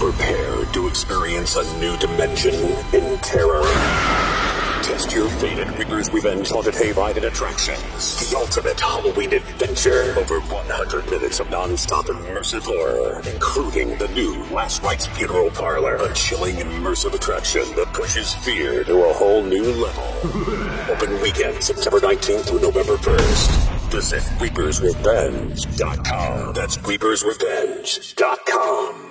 Prepare to experience a new dimension in terror. Test your fate at Reaper's Revenge Haunted Hayride and Attractions. The ultimate Halloween adventure. Over 100 minutes of non-stop immersive horror, including the new Last Rites Funeral Parlor, a chilling immersive attraction that pushes fear to a whole new level. Open weekend, September 19th through November 1st. Visit ReapersRevenge.com. That's ReapersRevenge.com.